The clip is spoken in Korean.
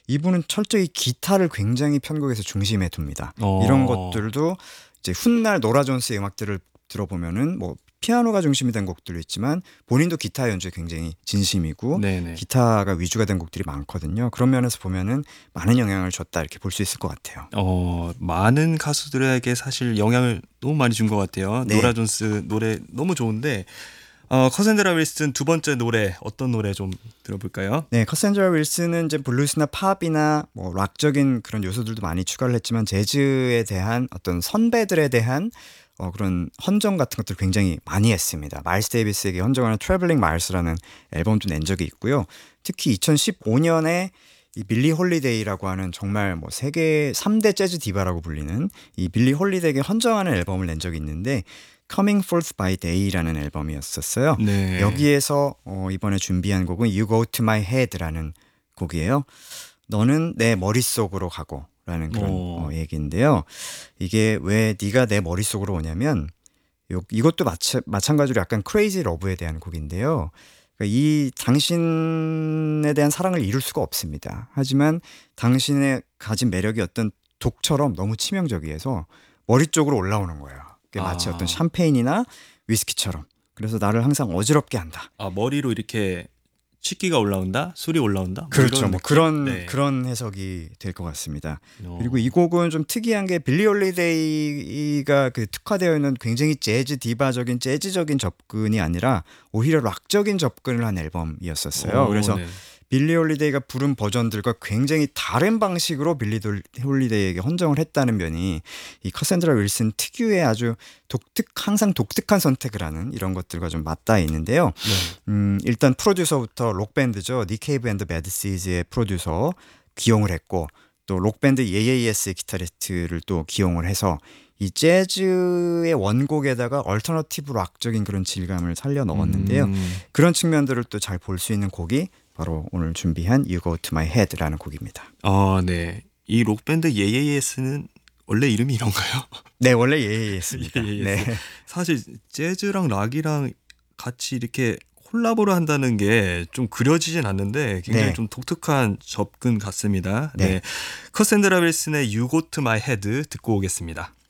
이분은 철저히 기타를 굉장히 편곡해서 중심에 둡니다. 이런 것들도 이제 훗날 노라 존스의 음악들을 들어보면은 뭐 피아노가 중심이 된 곡들도 있지만 본인도 기타 연주에 굉장히 진심이고 네네. 기타가 위주가 된 곡들이 많거든요. 그런 면에서 보면은 많은 영향을 줬다 이렇게 볼 수 있을 것 같아요. 많은 가수들에게 사실 영향을 너무 많이 준 것 같아요. 네. 노라 존스 노래 너무 좋은데 커센드라 윌슨 두 번째 노래 어떤 노래 좀 들어볼까요? 네, 커센드라 윌슨은 이제 블루스나 팝이나 뭐 락적인 그런 요소들도 많이 추가를 했지만 재즈에 대한 어떤 선배들에 대한 그런 헌정 같은 것들을 굉장히 많이 했습니다. 마일스 데이비스에게 헌정하는 트래블링 마일스라는 앨범도 낸 적이 있고요. 특히 2015년에 이 빌리 홀리데이라고 하는 정말 뭐 세계 3대 재즈 디바라고 불리는 이 빌리 홀리데이에게 헌정하는 앨범을 낸 적이 있는데 Coming Forth by Day라는 앨범이었었어요. 네. 여기에서 이번에 준비한 곡은 You Go to My Head라는 곡이에요. 너는 내 머릿속으로 가고 라는 그런 얘기인데요. 이게 왜 네가 내 머릿속으로 오냐면 이것도 마찬가지로 약간 크레이지 러브에 대한 곡인데요. 그러니까 이 당신에 대한 사랑을 이룰 수가 없습니다. 하지만 당신의 가진 매력이 어떤 독처럼 너무 치명적이어서 머리 쪽으로 올라오는 거예요. 그게 마치 어떤 샴페인이나 위스키처럼. 그래서 나를 항상 어지럽게 한다. 머리로 이렇게 치기가 올라온다? 술이 올라온다? 그렇죠. 뭐 그런 네. 그런 해석이 될 것 같습니다. 그리고 이 곡은 좀 특이한 게 빌리 홀리데이가 그 특화되어 있는 굉장히 재즈 디바적인 재즈적인 접근이 아니라 오히려 락적인 접근을 한 앨범이었었어요. 그래서 네. 빌리 홀리데이가 부른 버전들과 굉장히 다른 방식으로 빌리 홀리데이에게 헌정을 했다는 면이 이 커센드라 윌슨 특유의 아주 항상 독특한 선택을 하는 이런 것들과 좀 맞닿아 있는데요. 일단 프로듀서부터 록밴드죠. 닉 케이브 앤드 배드 시즈의 프로듀서 기용을 했고 또 록밴드 예예예스의 기타리스트를 또 기용을 해서 이 재즈의 원곡에다가 얼터너티브 락적인 그런 질감을 살려 넣었는데요. 그런 측면들을 또 잘 볼 수 있는 곡이 바로 오늘 준비한 You Go To My Head라는 곡입니다. 네. 이 록밴드 예예예스는 원래 이름이 이런가요? 네, 원래 예예예스입니다. 네. 사실 재즈랑 락이랑 같이 이렇게 콜라보를 한다는 게 좀 그려지진 않는데 굉장히 좀 독특한 접근 같습니다. 네. 커센드라 윌슨의 You Go To My Head 듣고 오겠습니다.